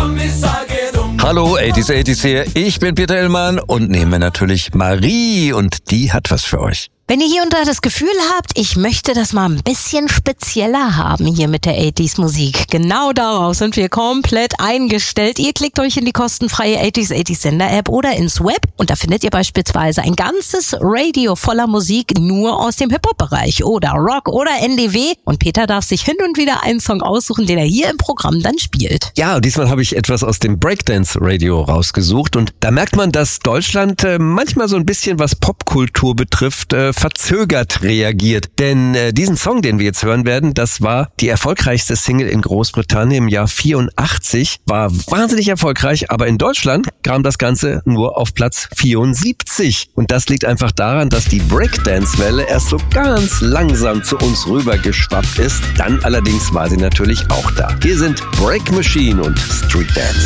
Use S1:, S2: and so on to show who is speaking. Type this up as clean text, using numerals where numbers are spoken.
S1: Hallo, 80s hier. Ich bin Peter Illmann und nehme natürlich Marie und die hat was für euch.
S2: Wenn ihr hier und da das Gefühl habt, ich möchte das mal ein bisschen spezieller haben hier mit der 80s Musik, genau darauf sind wir komplett eingestellt. Ihr klickt euch in die kostenfreie 80s Sender App oder ins Web und da findet ihr beispielsweise ein ganzes Radio voller Musik nur aus dem Hip-Hop-Bereich oder Rock oder NDW und Peter darf sich hin und wieder einen Song aussuchen, den er hier im Programm dann spielt.
S1: Ja, diesmal habe ich etwas aus dem Breakdance-Radio rausgesucht und da merkt man, dass Deutschland manchmal so ein bisschen, was Popkultur betrifft, verzögert reagiert. Denn diesen Song, den wir jetzt hören werden, das war die erfolgreichste Single in Großbritannien im Jahr 84. War wahnsinnig erfolgreich, aber in Deutschland kam das Ganze nur auf Platz 74. Und das liegt einfach daran, dass die Breakdance-Welle erst so ganz langsam zu uns rübergeschwappt ist. Dann allerdings war sie natürlich auch da. Hier sind Break Machine und Street Dance.